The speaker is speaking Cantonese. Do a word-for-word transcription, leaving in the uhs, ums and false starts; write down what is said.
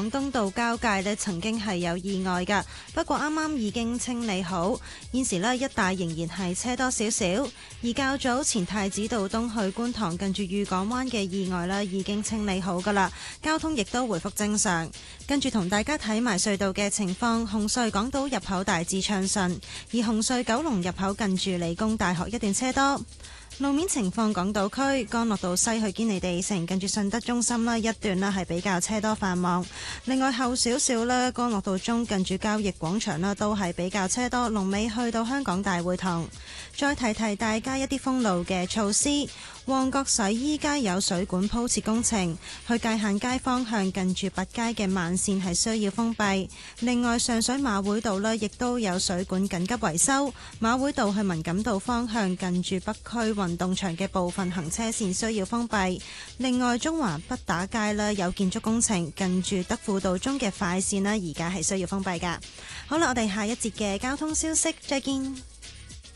廣東道交界呢曾經係有意外㗎，不過啱啱已經清理好，現時呢一帶仍然係車多少少。而較早前太子道東去觀塘近住裕港灣嘅意外呢已經清理好㗎啦，交通亦都回復正常。跟住同大家睇埋隧道嘅情況，紅隧港島入口大致暢順，而紅隧九龍入口近住理工大學一段車多。路面情況，港島區干諾道西去堅尼地城近住信德中心啦一段啦係比較車多繁忙。另外後少少咧，干諾道中近住交易廣場啦都係比較車多，龍尾去到香港大會堂。再提提大家一啲封路嘅措施，旺角洗衣街有水管鋪設工程，去界限街方向近住拔街嘅慢線係需要封閉。另外上水馬會道呢亦都有水管緊急維修，馬會道去文錦道方向近住北區運動場嘅部分行車線需要封閉。另外中環畢打街呢有建築工程，近住德輔道中嘅快線呢而家係需要封閉㗎。好啦，我哋下一節嘅交通消息再見。